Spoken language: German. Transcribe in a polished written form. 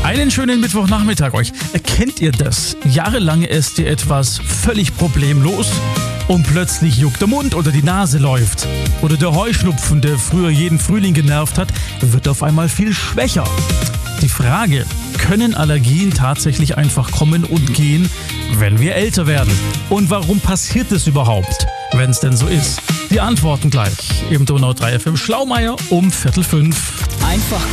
Einen schönen Mittwochnachmittag euch. Kennt ihr das? Jahrelang esst ihr etwas völlig problemlos und plötzlich juckt der Mund oder die Nase läuft. Oder der Heuschnupfen, der früher jeden Frühling genervt hat, wird auf einmal viel schwächer. Die Frage, können Allergien tatsächlich einfach kommen und gehen, wenn wir älter werden? Und warum passiert es überhaupt, wenn es denn so ist? Die Antworten gleich im Donau 3 FM Schlaumeier um 4:45. Einfach